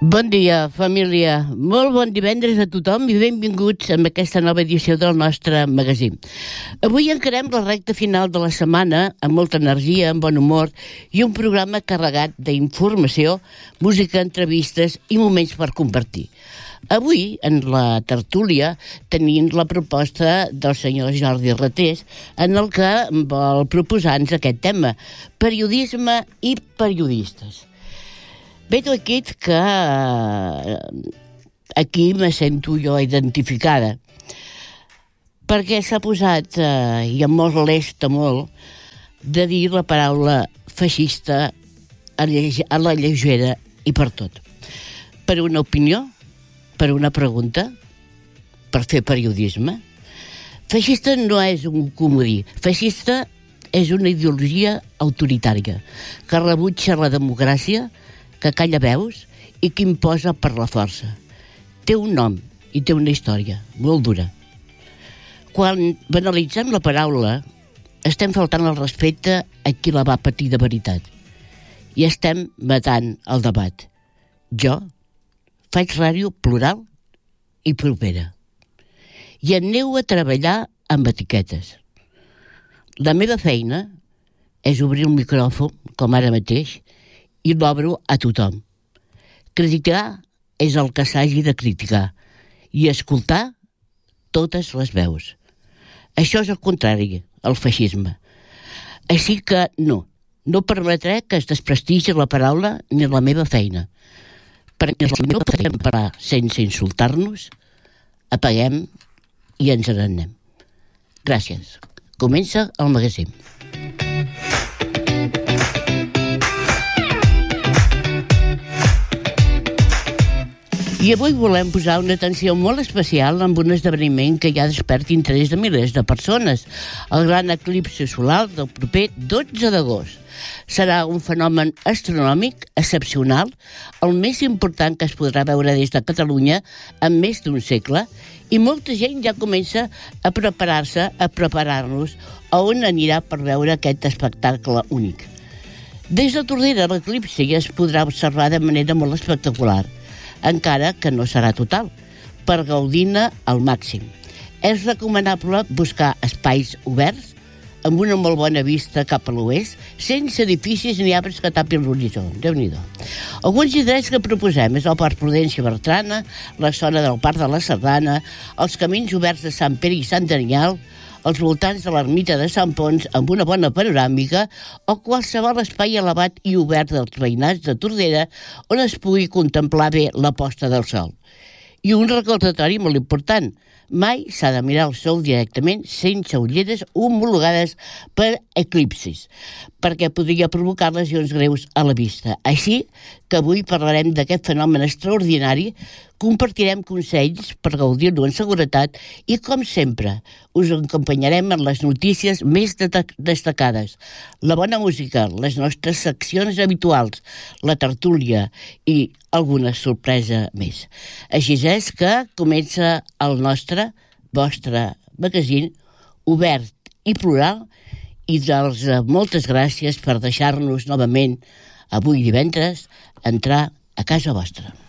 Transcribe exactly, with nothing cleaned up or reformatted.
Bon dia, família. Molt bon divendres a tothom i benvinguts a aquesta nova edició del nostre magazín. Avui encarem la recta final de la setmana amb molta energia, amb bon humor i un programa carregat d'informació, música, entrevistes i moments per compartir. Avui, en la tertúlia, tenim la proposta del senyor Jordi Ratés, en el que vol proposar-nos aquest tema, periodisme i periodistes. Veig aquí que aquí me sento jo identificada, perquè s'ha posat, eh, i em molesta molt, de dir la paraula feixista a, llege, a la lleugera i per tot. Per una opinió, per una pregunta, per fer periodisme. Feixista no és un comodí. Feixista és una ideologia autoritària que rebutja la democràcia, que calla veus i que imposa per la força. Té un nom i té una història molt dura. Quan banalitzem la paraula, estem faltant el respecte a qui la va patir de veritat i estem matant el debat. Jo faig ràdio plural i propera i aneu a treballar amb etiquetes. La meva feina és obrir un micròfon, com ara mateix, i l'obro a tothom. Criticar és el que s'hagi de criticar i escoltar totes les veus. Això és el contrari, el feixisme. Així que no, no permetré que es desprestigi la paraula ni la meva feina. Perquè si no podem parar sense insultar-nos, apaguem i ens n'anem. Gràcies. Comença el magazín. I avui volem posar una atenció molt especial amb un esdeveniment que ja desperta interès de milers de persones, el gran eclipsi solar del proper dotze d'agost. Serà un fenomen astronòmic excepcional, el més important que es podrà veure des de Catalunya en més d'un segle, i molta gent ja comença a preparar-se, a preparar-nos a on anirà per veure aquest espectacle únic. Des de Tordera, l'eclipsi es podrà observar de manera molt espectacular, encara que no serà total, per gaudir-ne al màxim. És recomanable buscar espais oberts, amb una molt bona vista cap a l'oest, sense edificis ni arbres que tapin l'horitzó. Déu-n'hi-do. Alguns indrets que proposem és el Parc Prudència Bertrana, la zona del Parc de la Sardana, els camins oberts de Sant Pere i Sant Daniel, als voltants de l'ermita de Sant Ponç amb una bona panoràmica o qualsevol espai elevat i obert dels veïnats de Tordera on es pugui contemplar bé la posta del sol. I un recordatori molt important, mai s'ha de mirar el sol directament sense ulleres homologades per eclipsis, perquè podria provocar lesions greus a la vista. Així que avui parlarem d'aquest fenomen extraordinari, compartirem consells per gaudir-lo en seguretat i, com sempre, us acompanyarem en les notícies més destacades, la bona música, les nostres seccions habituals, la tertúlia i alguna sorpresa més. Així és que comença el nostre, vostre magazín, obert i plural, i doncs moltes gràcies per deixar-nos novament, avui divendres, entrar a casa vostra.